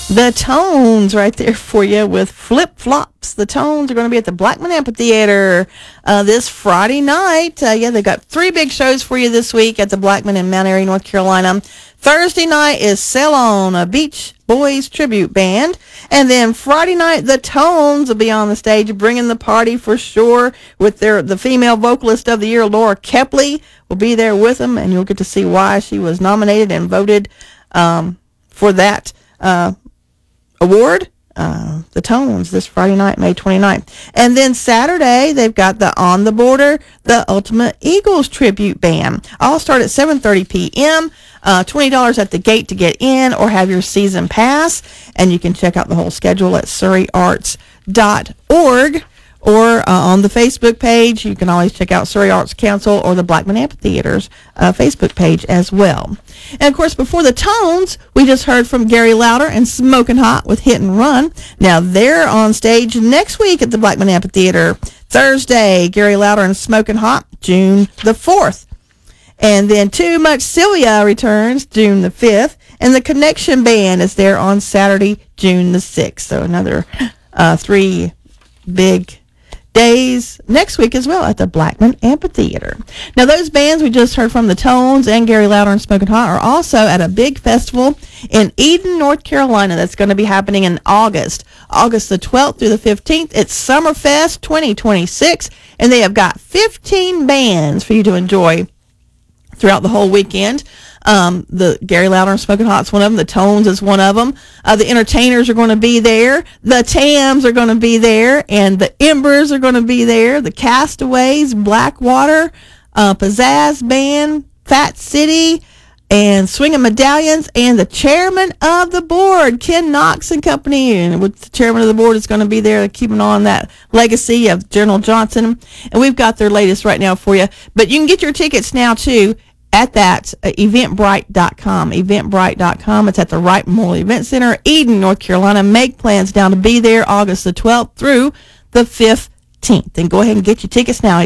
The Tones right there for you with Flip Flops. The Tones are going to be at the Blackman Amphitheater this Friday night. They've got 3 big shows for you this week at the Blackman in Mount Airy, North Carolina. Thursday night is Sail On, a Beach Boys tribute band. And then Friday night, the Tones will be on the stage bringing the party for sure with the female vocalist of the year, Laura Kepley, will be there with them, and you'll get to see why she was nominated and voted for that award. The Tones this Friday night, May 29th. And then Saturday, they've got the On the Border, the Ultimate Eagles tribute band. All start at 7:30 p.m. $20 at the gate to get in or have your season pass. And you can check out the whole schedule at surreyarts.org. Or on the Facebook page, you can always check out Surrey Arts Council or the Blackman Amphitheater's Facebook page as well. And, of course, before the Tones, we just heard from Gary Louder and Smokin' Hot with Hit and Run. Now, they're on stage next week at the Blackman Amphitheater. Thursday, Gary Louder and Smokin' Hot, June the 4th. And then Too Much Sylvia returns June the 5th. And the Connection Band is there on Saturday, June the 6th. So another 3 big days next week as well at the Blackman Amphitheater. Now, those bands we just heard from, the Tones and Gary Louder and Smokin' Hot, are also at a big festival in Eden, North Carolina that's going to be happening in August the 12th through the 15th. It's Summerfest 2026, and they have got 15 bands for you to enjoy throughout the whole weekend. The Gary Louder and Smokin' Hot's one of them. The Tones is one of them. The Entertainers are going to be there. The Tams are going to be there. And the Embers are going to be there. The Castaways, Blackwater, Pizzazz Band, Fat City, and Swingin' Medallions, and the chairman of the board, Ken Knox and Company. And with the chairman of the board is going to be there, keeping on that legacy of General Johnson. And we've got their latest right now for you. But you can get your tickets now, too, at that eventbrite.com. Eventbrite.com. It's at the Wright Memorial Event Center, Eden, North Carolina. Make plans now to be there August the 12th through the 15th. And go ahead and get your tickets now,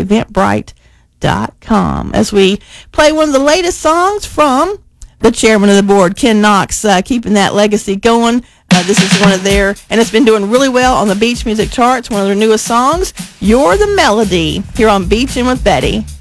eventbrite.com. As we play one of the latest songs from the chairman of the board, Ken Knox, keeping that legacy going. This is one of their, and it's been doing really well on the Beach Music charts, one of their newest songs, You're the Melody, here on Beachin' with Betty.